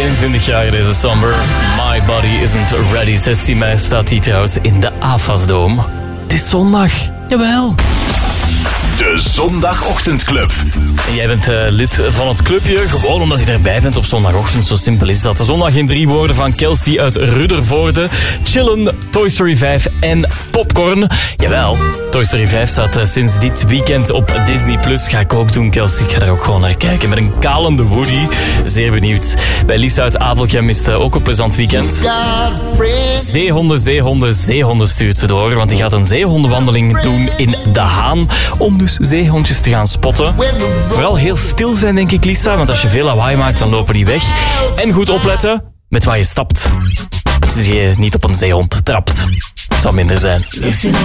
21 jaar deze somber. My Body Isn't Ready. 16 mei staat hij trouwens in de AFAS-doom. Het is zondag. Jawel. De Zondagochtendclub. En jij bent lid van het clubje, gewoon omdat je erbij bent op zondagochtend. Zo simpel is dat. De zondag in 3 woorden van Kelsey uit Ruddervoorde. Chillen, Toy Story 5 en popcorn. Jawel, Toy Story 5 staat sinds dit weekend op Disney+. Ga ik ook doen, Kelsey. Ik ga er ook gewoon naar kijken. Met een kalende Woody. Zeer benieuwd. Bij Lisa uit Avelgem is het ook een plezant weekend. Zeehonden stuurt ze door. Want die gaat een zeehondenwandeling doen in De Haan. Om dus zeehondjes te gaan spotten. Vooral heel stil zijn, denk ik, Lisa. Want als je veel lawaai maakt, dan lopen die weg. En goed opletten met waar je stapt. Als je niet op een zeehond trapt. Het zou minder zijn.